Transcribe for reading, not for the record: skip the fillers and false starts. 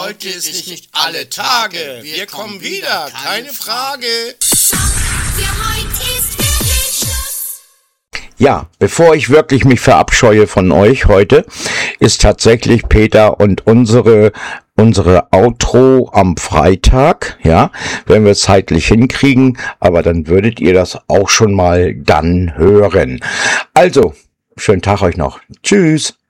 Heute ist nicht alle Tage. Wir kommen wieder, keine Frage. Ja, bevor ich wirklich mich verabscheue von euch heute, ist tatsächlich Peter und unsere Outro am Freitag, ja, wenn wir es zeitlich hinkriegen, aber dann würdet ihr das auch schon mal dann hören. Also, schönen Tag euch noch. Tschüss.